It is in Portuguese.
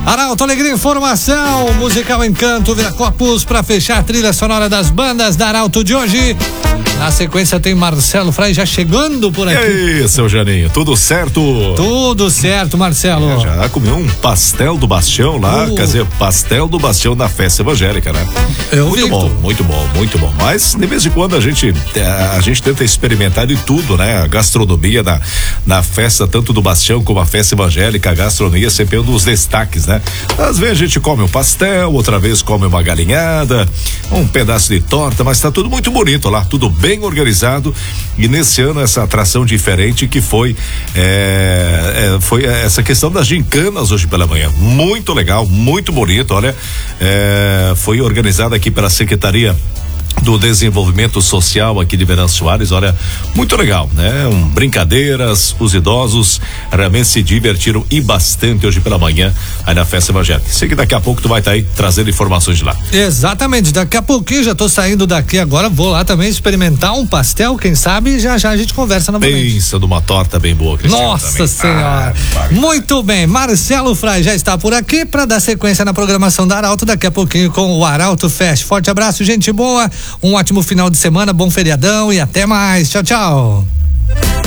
Arauto Alegria Informação, musical Encanto, Viracopos, para fechar a trilha sonora das bandas da Arauto de hoje. Na sequência tem Marcelo Frei já chegando por aqui. E aí, seu Janinho, tudo certo? Tudo certo, Marcelo. Já comeu um pastel do Bastião lá, quer dizer, pastel do Bastião na festa evangélica, né? Muito bom, muito bom, muito bom. Mas de vez em quando a gente tenta experimentar de tudo, né? A gastronomia na festa, tanto do Bastião como a festa evangélica, a gastronomia sempre é um dos destaques, né? Às vezes a gente come um pastel, outra vez come uma galinhada, um pedaço de torta, mas tá tudo muito bonito lá, tudo bem organizado. E nesse ano essa atração diferente que foi essa questão das gincanas hoje pela manhã, muito legal, muito bonito, olha, foi organizada aqui pela Secretaria do Desenvolvimento Social aqui de Venâncio Soares, olha, muito legal, né? Brincadeiras, os idosos realmente se divertiram e bastante hoje pela manhã aí na festa evangélica. Sei que daqui a pouco tu vai estar aí trazendo informações de lá. Exatamente, daqui a pouquinho já tô saindo daqui agora, vou lá também experimentar um pastel, quem sabe já a gente conversa novamente. Pensa numa torta bem boa, Cristiano. Nossa Senhora, muito bem, Marcelo Frei já está por aqui para dar sequência na programação da Arauto, daqui a pouquinho com o Arauto Fest. Forte abraço, gente boa. Um ótimo final de semana, bom feriadão e até mais. Tchau, tchau.